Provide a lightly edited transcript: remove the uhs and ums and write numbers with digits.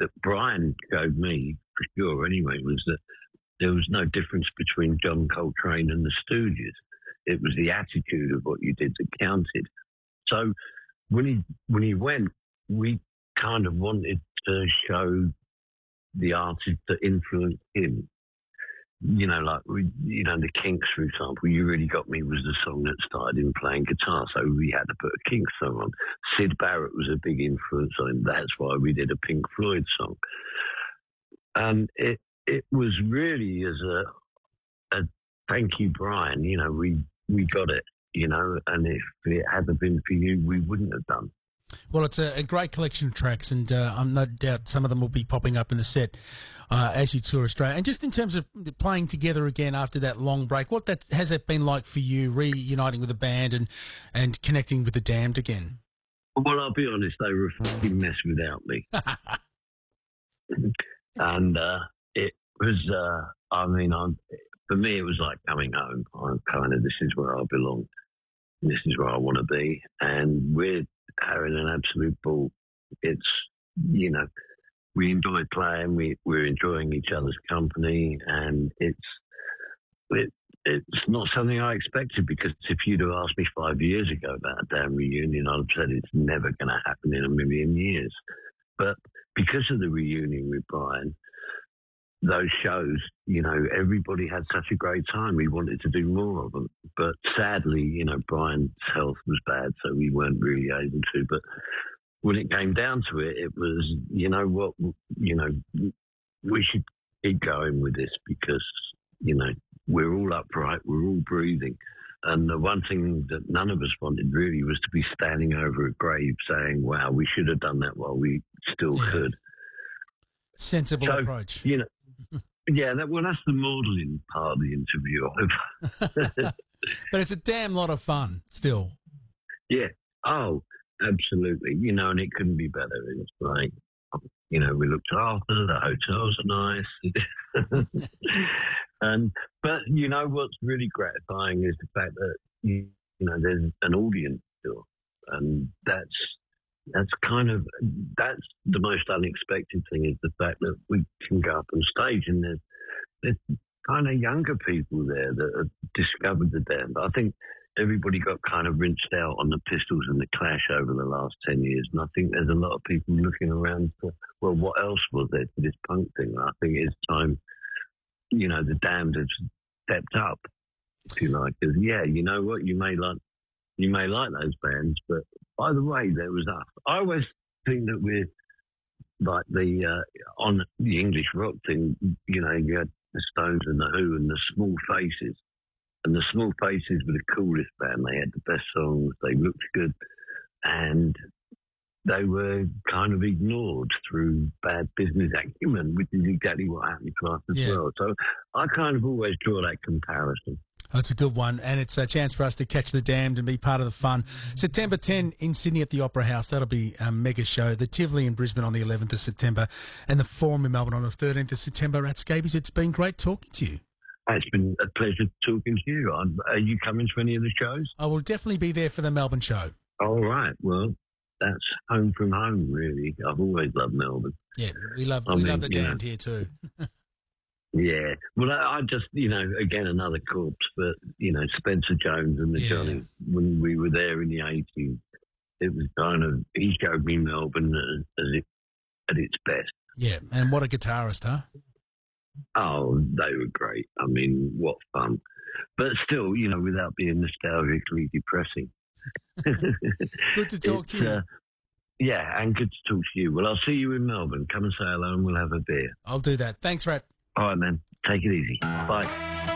that Brian showed me, for sure anyway, was that there was no difference between John Coltrane and the Stooges. It was the attitude of what you did that counted. So when he went, we kind of wanted to show the artist that influenced him. You know, like, the Kinks, for example, You Really Got Me was the song that started him playing guitar, so we had to put a Kinks song on. Syd Barrett was a big influence on him. That's why we did a Pink Floyd song. And it was really as a thank you, Brian, we got it, and if it hadn't been for you, we wouldn't have done. Well, it's a great collection of tracks, and I'm no doubt some of them will be popping up in the set as you tour Australia. And just in terms of playing together again after that long break, has that been like for you, reuniting with the band and connecting with the Damned again? Well, I'll be honest, they were a fucking mess without me. And it was, for me, it was like coming home. This is where I belong. This is where I want to be. And we're having an absolute ball. It's, we enjoy playing. We're enjoying each other's company. And it's not something I expected, because if you'd have asked me 5 years ago about a damn reunion, I'd have said it's never going to happen in a million years. But because of the reunion with Brian, those shows, everybody had such a great time. We wanted to do more of them. But sadly, Brian's health was bad, so we weren't really able to. But when it came down to it, it was, we should keep going with this, because, we're all upright, we're all breathing. And the one thing that none of us wanted really was to be standing over a grave saying, wow, we should have done that while we still could. Sensible approach. Yeah, that's the modelling part of the interview. But it's a damn lot of fun still. Yeah. Oh, absolutely. And it couldn't be better. It's like, we looked after, the hotels are nice. But what's really gratifying is the fact that, there's an audience still. And that's the most unexpected thing, is the fact that we can go up on stage and there's kind of younger people there that have discovered the Damned. I think everybody got kind of rinsed out on the Pistols and the Clash over the last 10 years. And I think there's a lot of people looking around for, well, what else was there to this punk thing? I think it's time, the Damned have stepped up, if you like. Because, you know what? You may like those bands, but by the way, there was us. I always think that we're like on the English rock thing, you had the Stones and the Who and the Small Faces. And the Small Faces were the coolest band. They had the best songs. They looked good. And they were kind of ignored through bad business acumen, which is exactly what happened to us as well. So I kind of always draw that comparison. That's a good one, and it's a chance for us to catch the Damned and be part of the fun. September 10 in Sydney at the Opera House. That'll be a mega show. The Tivoli in Brisbane on the 11th of September, and the Forum in Melbourne on the 13th of September. At Scabies, it's been great talking to you. It's been a pleasure talking to you. Are you coming to any of the shows? I will definitely be there for the Melbourne show. All right. Well, that's home from home, really. I've always loved Melbourne. Yeah, we love the Damned here too. Yeah. Well, I just, again, another corpse, but, Spencer Jones and the Johnny, when we were there in the 80s, it was kind of, he showed me Melbourne at its best. Yeah, and what a guitarist, huh? Oh, they were great. I mean, what fun. But still, without being nostalgically depressing. Good to talk to you. Yeah, and good to talk to you. Well, I'll see you in Melbourne. Come and say hello and we'll have a beer. I'll do that. Thanks, Rat. All right, man. Take it easy. Bye.